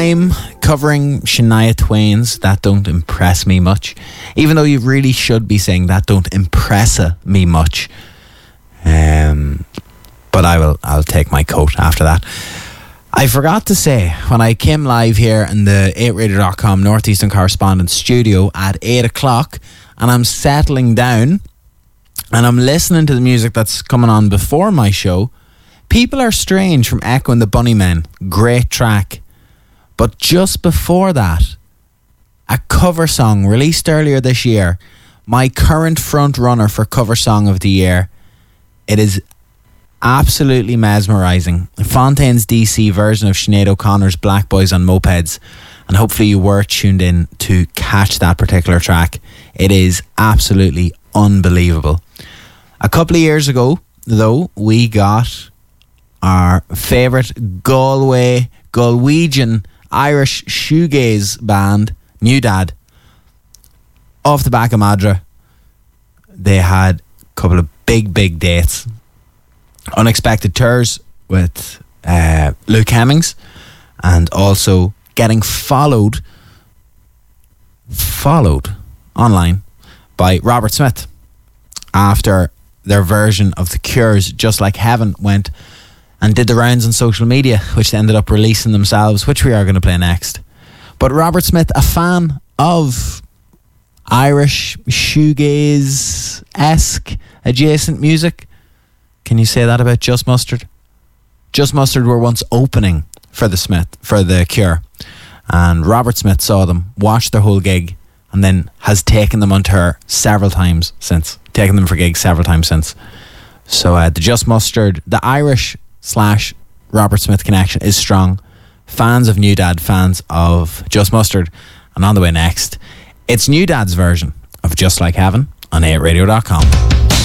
I'm covering Shania Twain's That Don't Impress Me Much, even though you really should be saying That Don't Impress Me Much. But I'll take my coat after that. I forgot to say, when I came live here in the 8radio.com Northeastern Correspondent studio at 8 o'clock, and I'm settling down and I'm listening to the music that's coming on before my show, People Are Strange from Echo and the Bunnymen, great track. But just before that, a cover song released earlier this year, my current front runner for cover song of the year. It is absolutely mesmerising. Fontaine's DC version of Sinead O'Connor's Black Boys on Mopeds, and hopefully you were tuned in to catch that particular track. It is absolutely unbelievable. A couple of years ago, we got our favourite Galwegian Irish shoegaze band, New Dad, off the back of Madra. They had a couple of big dates, unexpected tours with Luke Hemmings, and also getting followed online by Robert Smith after their version of The Cure's Just Like Heaven went and did the rounds on social media, which they ended up releasing themselves, which we are going to play next. But Robert Smith, a fan of Irish shoegaze-esque adjacent music. Can you say that about Just Mustard? Just Mustard were once opening for the Cure, and Robert Smith saw them, watched their whole gig, and then has taken them on tour several times since. Taken them for gigs several times since. So the Just Mustard, the Irish / Robert Smith connection is strong. Fans of New Dad, fans of Just Mustard. And on the way next, it's New Dad's version of Just Like Heaven on 8radio.com.